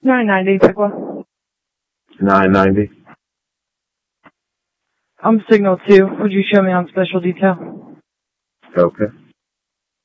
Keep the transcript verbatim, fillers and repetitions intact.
nine ninety, Piqua. nine ninety. I'm signal two. Would you show me on special detail? Okay.